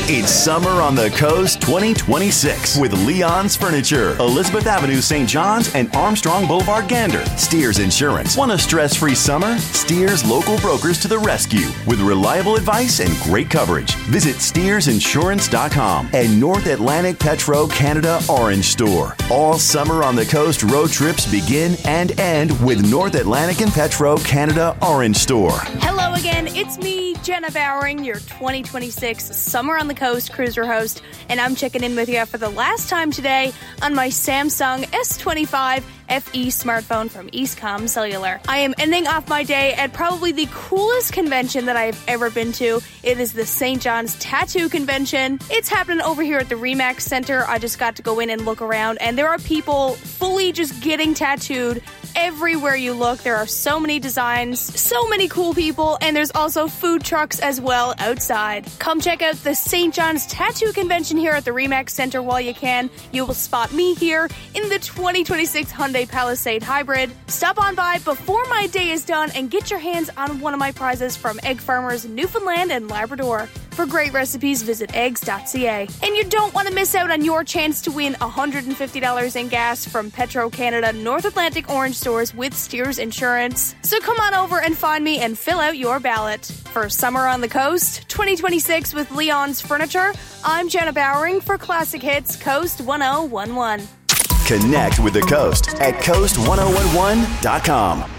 It's Summer on the Coast 2026 with Leon's Furniture, Elizabeth Avenue, St. John's, and Armstrong Boulevard, Gander. Steers Insurance. Want a stress-free summer? Steers local brokers to the rescue with reliable advice and great coverage. Visit SteersInsurance.com and North Atlantic Petro Canada Orange Store. All Summer on the Coast road trips begin and end with North Atlantic and Petro Canada Orange Store. Hello again, it's me, Jenna Bowering, your 2026 Summer on the Coast cruiser host, and I'm checking in with you for the last time today on my Samsung S25 FE smartphone from Eastcom Cellular. I am ending off my day at probably the coolest convention that I've ever been to. It is the St. John's Tattoo Convention. It's happening over here at the Remax Center. I just got to go in and look around, and there are people fully just getting tattooed everywhere you look. There are so many designs, so many cool people, and there's also food trucks as well outside. Come check out the St. John's Tattoo Convention here at the Remax Center while you can. You will spot me here in the 2026 Hyundai Palisade Hybrid. Stop on by before my day is done and get your hands on one of my prizes from Egg Farmers Newfoundland and Labrador. For great recipes, visit eggs.ca. And you don't want to miss out on your chance to win $150 in gas from Petro Canada North Atlantic Orange Stores with Steers Insurance. So come on over and find me and fill out your ballot. For Summer on the Coast 2026 with Leon's Furniture, I'm Jenna Bowering for Classic Hits Coast 1011. Connect with the Coast at coast1011.com.